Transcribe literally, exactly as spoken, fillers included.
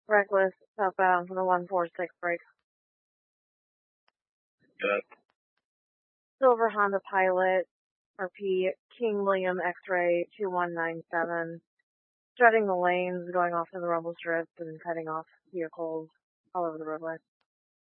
Reckless, southbound, the one four six break. Good. Silver Honda Pilot, R P, King William X-Ray two one nine seven. Threading the lanes, going off to the rumble strips, and cutting off vehicles all over the roadway.